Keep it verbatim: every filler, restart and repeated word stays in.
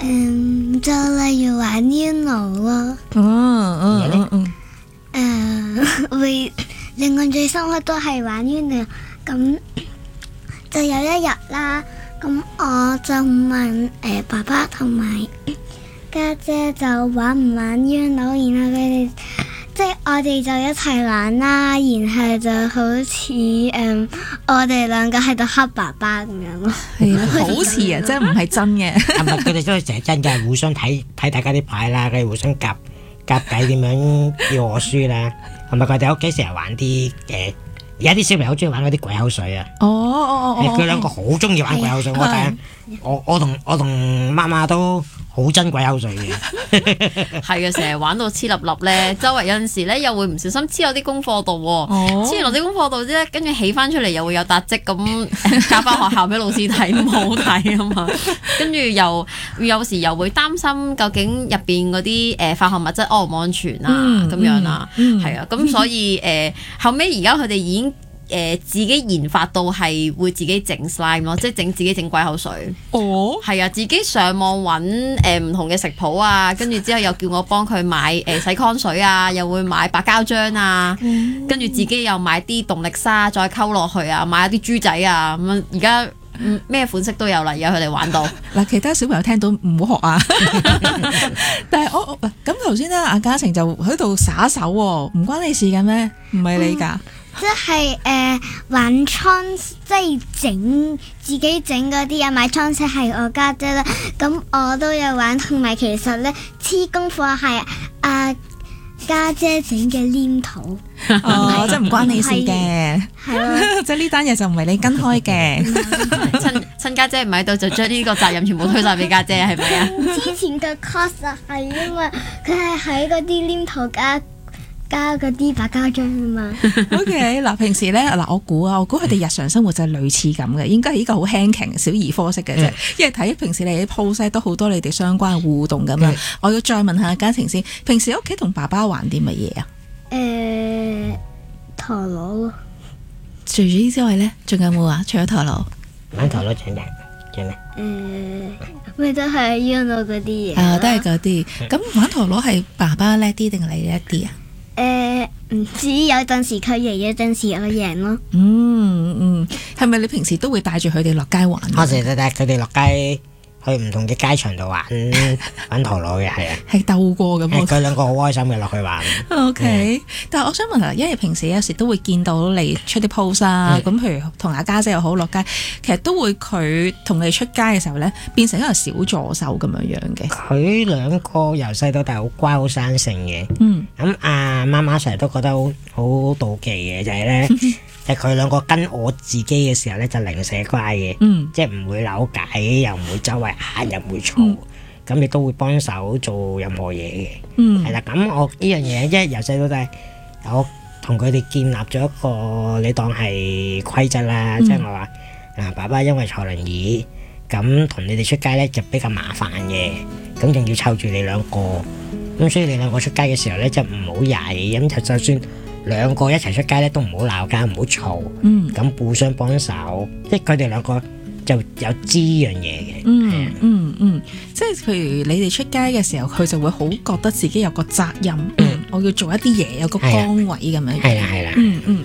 嗯，就例如玩 Uno 咯。 嗯嗯嗯嗯。 誒，會令我最深刻都係玩 Uno。咁就有一日啦，咁我就問誒爸爸同埋家姐就玩唔玩 Uno，然後佢哋即係我哋就一齊玩啦，然後就好似誒我哋兩個喺度黑爸爸咁樣咯。 係啊，好似啊，即係唔係真嘅。 係咪佢哋都係成日真嘅，互相睇睇大家啲牌啦，佢哋互相夾夾計點樣要我輸啦。係咪佢哋屋企成日玩啲誒？而家啲小朋友好中意玩嗰啲鬼口水啊！ 哦哦哦， 佢兩個好中意玩鬼口水，我睇我我同我同媽媽都好憎鬼口水嘅。 係啊，成日玩到黐立立咧，周圍有陣時咧又會唔小心黐落啲功課度喎，黐落啲功課度啫，跟住起翻出嚟又會有笪跡咁，交翻學校俾老師睇，咁好睇啊嘛。跟住又有時又會擔心究竟入邊嗰啲誒化學物質安唔安全啊咁、嗯、樣啊，係、嗯、啊，咁所以誒、呃、後尾而家佢哋已經。誒、呃、自己研發到係會自己整 slime 咯，即係整自己整鬼口水。哦，係啊，自己上網揾誒唔同嘅食譜啊，跟住之後又叫我幫佢買誒、呃、洗康水啊，又會買白膠漿啊，跟住、嗯、自己又買啲動力沙再溝落去啊，買一啲豬仔啊咁樣。而家咩款式都有啦，而家佢哋玩到。 嗱，其他小朋友聽到唔好學啊！但係我咁頭先咧，阿嘉晴就喺度耍手喎，唔關你事嘅咩？唔係你㗎？嗯即係誒、呃、玩倉，即係整自己整嗰啲啊，買倉式係我家姐啦。咁我都有玩，同埋其實咧黐功課係阿家姐整嘅黏土。 哦，即係唔關你事嘅， 係咯， 即係呢單嘢就唔係你跟開嘅。 親親家姐唔喺度，就將呢個責任全部推晒俾家姐，係咪啊？ 之前嘅 course 係因為佢係喺嗰啲黏土加。加嗰啲白膠漿啊嘛。 OK， 嗱，平時咧嗱，我估啊，我估佢哋日常生活就係類似咁嘅，應該係呢個好輕鬆小兒科式嘅啫。嗯、因為睇平時你啲 post 都好多你哋相關嘅互動咁啦。嗯、我要再問下家晴先，平時屋企同爸爸玩啲乜嘢啊？ 誒、呃，陀螺咯。 除咗呢之外咧，仲有冇啊？除咗陀螺， 玩陀螺仲咩？仲咩？ 誒，咪都係 Uno 嗰啲嘢。 啊，都係嗰啲。咁、嗯、玩陀螺係爸爸叻啲定係你叻啲啊？ 誒，唔、呃、知有陣時佢贏，有陣時我贏咯。 嗯嗯，係咪你平時都會帶住佢哋落街玩？ 我成日帶佢哋落街去唔同嘅街場度玩玩陀螺嘅，係啊， 係鬥過咁。 佢兩個好開心嘅落去玩。 O K，但係我想問下，因為平時有時都會見到你出啲 post 啊，咁、嗯、譬如同阿家姐又好落街，其實都會佢同你出街嘅時候咧，變成一個小助手咁樣樣嘅。 佢兩個由細到大好乖好生性嘅。 嗯。咁阿媽媽成日都覺得好好妒忌嘅，就係、是、咧，就佢兩個跟我自己嘅時候咧，就零舍乖嘅。嗯。即係唔會扭計，又唔會周圍喊，又唔會嘈。咁亦、嗯、都會幫手做任何嘢嘅。嗯。係啦，咁我呢樣嘢，即係由細到大，我同佢哋建立咗一個你當係規則啦。嗯、即係我話嗱，爸爸因為坐輪椅，咁同你哋出街咧就比較麻煩嘅，咁仲要湊住你兩個。咁所以你兩個出街嘅時候咧，就唔好曳，咁就就算兩個一齊出街咧，都唔好鬧交，唔好嘈，咁、嗯、互相幫手，即係佢哋兩個就有知呢樣嘢嘅。 嗯嗯嗯，嗯，即係譬如你哋出街嘅時候，佢就會好覺得自己有個責任，嗯、我要做一啲嘢，有個崗位咁樣。 係啦係啦。 嗯嗯，